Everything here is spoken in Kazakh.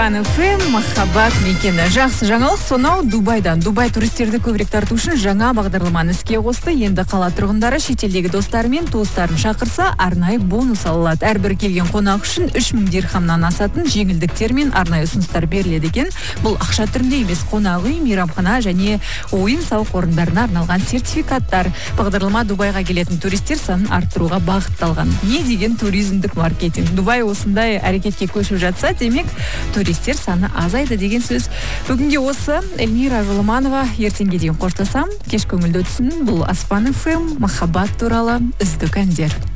ФМ махаббат мекені. Жақсы жаңалық сонау Дубайдан. Дубай туристерді көбірек тарту үшін жаңа бағдарламаны іске қосты. Енді қала тұрғындары шетелдегі достары мен туыстарын шақырса, арнайы бонус алады. Әрбір келген қонақ үшін 3000 дирхамнан асатын жеңілдіктер мен арнайы ұсыныстар беріледі екен. Бұл ақша түрінде емес, қонақ үй, мейрамхана және ойын сауық орындарына арналған сертификаттар. Бағдарлама Дубайға келетін туристер санын арттыруға бағытталған. Не деген туризмдік маркетинг? Дубай осындай әрекетке көшіп жатса, демек туристер саны азайды деген сөз. Бүгінге осы. Эльмира Жоламанова, ертеңге дейін қоштасам. Кеш көңілді өтсін. Бұл Аспан ФМ махаббат туралы үздік әндер.